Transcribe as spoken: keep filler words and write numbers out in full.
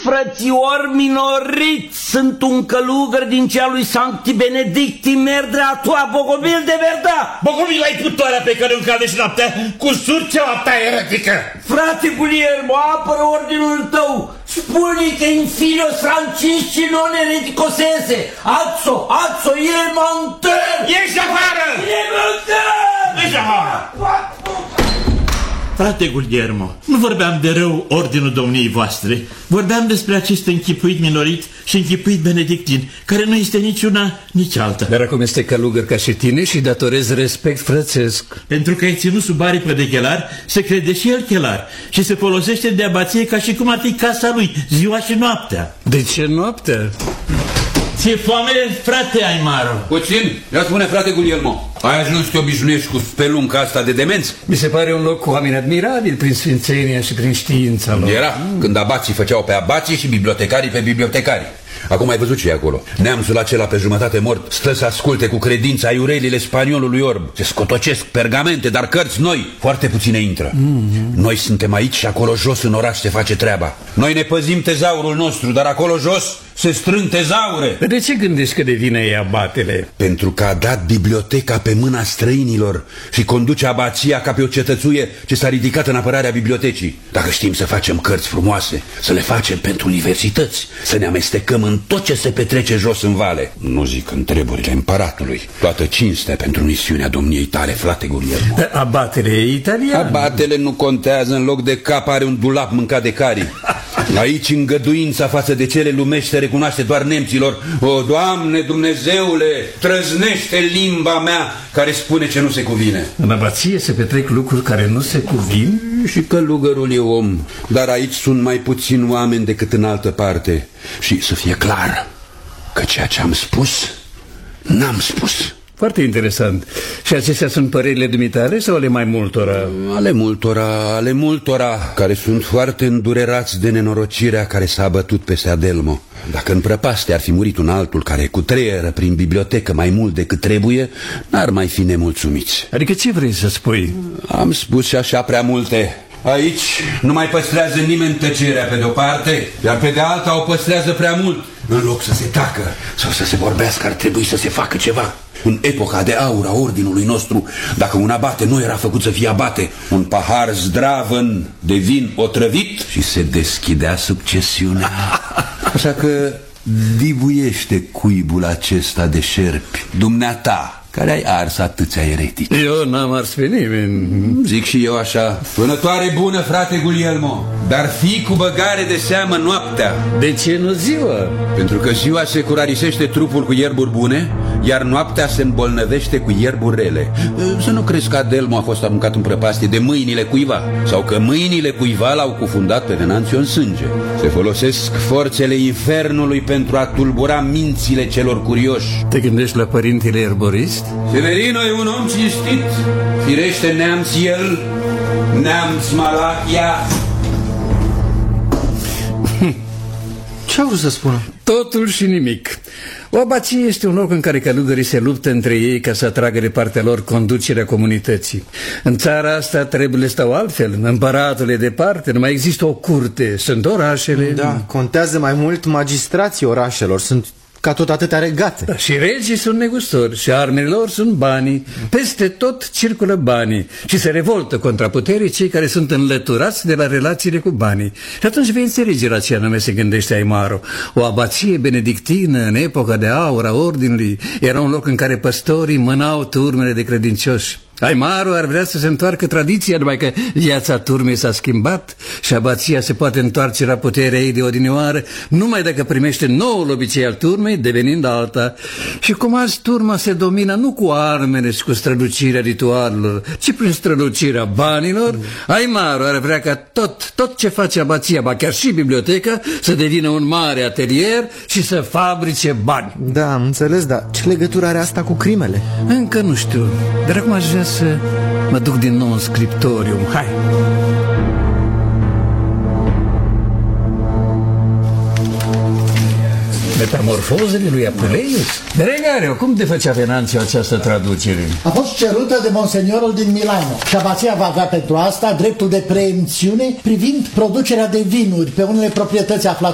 frățior minorit, sunt un călugăr din cea lui Sancti Benedicti Merdrea tua Bogomil de Verda. Bogomil, ai putoarea pe care o încadești noaptea cu surceaua ta eretică. Frate Guglielmo, apără ordinul tău. Spune că in filios Francisci non ereticosese. Azzo, azzo, il monter. Ieși afară! Il monter! Ieși afară! Frate Guglielmo, nu vorbeam de rău ordinul domniei voastre. Vorbeam despre acest închipuit minorit și închipuit benedictin, care nu este nici una, nici alta. Dar acum este călugăr ca și tine și datorez respect frățesc. Pentru că ai ținut sub aripă de chelar, se crede și el chelar și se folosește de abație ca și cum ar fi casa lui, ziua și noaptea. De ce noaptea? Ți-e foame, frate Aimaro? Puțin, ia spune, frate Guglielmo, ai ajuns să te obișnuiești cu spelunca asta de demenți? Mi se pare un loc cu oameni admirabili prin sfințenia și prin știința lor. Era, mm. când abații făceau pe abații și bibliotecarii pe bibliotecari. Acum ai văzut ce e acolo. Neamțul acela pe jumătate mort stă să asculte cu credința aiurelile spaniolului orb. Se scotocesc pergamente, dar cărți noi foarte puține intră. mm-hmm. Noi suntem aici și acolo jos în oraș se face treaba. Noi ne păzim tezaurul nostru, dar acolo jos se strâng tezaure. De ce gândești că devine ea abatele? Pentru că a dat biblioteca pe mâna străinilor și conduce abația ca pe o cetățuie ce s-a ridicat în apărarea bibliotecii. Dacă știm să facem cărți frumoase, să le facem pentru universități, să ne amestecăm în tot ce se petrece jos în vale, nu zic în treburile împăratului. Toată cinstea pentru misiunea domniei tale, frate Guglielmo. Dar abatele e italian. Abatele nu contează, în loc de cap are un dulap mâncat de cari. Aici îngăduința față de cele lumești se recunoaște doar nemților. O, Doamne Dumnezeule, trăznește limba mea care spune ce nu se cuvine. În abație se petrec lucruri care nu se cuvin? Și călugărul e om, dar aici sunt mai puțini oameni decât în altă parte. Și să fie clar că ceea ce am spus, n-am spus. Foarte interesant. Și acestea sunt părerile dumitale sau ale mai multora? Ale multora, ale multora, care sunt foarte îndurerați de nenorocirea care s-a abătut peste Adelmo. Dacă în prăpaste ar fi murit un altul care cutreieră prin bibliotecă mai mult decât trebuie, n-ar mai fi nemulțumiți. Adică ce vrei să spui? Am spus și așa prea multe. Aici nu mai păstrează nimeni tăcerea pe de-o parte, iar pe de alta o păstrează prea mult. În loc să se tacă sau să se vorbească, ar trebui să se facă ceva. În epoca de aur a ordinului nostru, dacă un abate nu era făcut să fie abate, un pahar zdravăn de vin otrăvit și se deschidea succesiunea. Așa că dibuiește cuibul acesta de șerpi, dumneata, care ai ars atâția eretici. Eu n-am ars pe nimeni. Zic și eu așa. Vânătoare bună, frate Guglielmo, dar fii cu băgare de seamă noaptea. De ce nu ziua? Pentru că ziua se curarisește trupul cu ierburi bune, iar noaptea se îmbolnăvește cu ierburi rele. Să nu crezi că Adelmo a fost aruncat în prăpastie de mâinile cuiva, sau că mâinile cuiva l-au cufundat pe Venanțiu în sânge. Se folosesc forțele infernului pentru a tulbura mințile celor curioși. Te gândești la părintele erborist? Severino e un om cinstit, firește neamț el, neamț Malachia. Ce au vrut să spună? Totul și nimic. O abație este un loc în care călugării se luptă între ei ca să atragă de partea lor conducerea comunității. În țara asta treburile stau altfel. Împăratul e departe, nu mai există o curte, sunt orașele. Da, contează mai mult magistrații orașelor, sunt ca tot atâtea regate. Da, și regii sunt negustori și armele lor sunt banii. Peste tot circulă banii și se revoltă contra puterii cei care sunt înlăturați de la relațiile cu banii. Și atunci vei înțelege la ce anume se gândește Aimaro. O abație benedictină în epoca de aur a ordinului era un loc în care păstorii mânau turmele de credincioși. Aimaro ar vrea să se întoarcă tradiția, numai că viața turmei s-a schimbat și abația se poate întoarce la puterea ei de odinioară numai dacă primește noul obicei al turmei, devenind alta. Și cum azi turma se domină nu cu armele și cu strălucirea ritualelor, ci prin strălucirea banilor, Aimaro ar vrea ca tot, tot ce face abația, ba chiar și biblioteca, să devină un mare atelier și să fabrice bani. Da, am înțeles, dar ce legătură are asta cu crimele? Încă nu știu, dar acum aș vrea să mă duc din nou în scriptorium. Hai! Metamorfozele lui Apuleius? Gregario, cum te făcea Venanțiu această traducere? A fost cerută de monseniorul din Milano și abația va avea pentru asta dreptul de preemțiune privind producerea de vinuri pe unele proprietăți aflate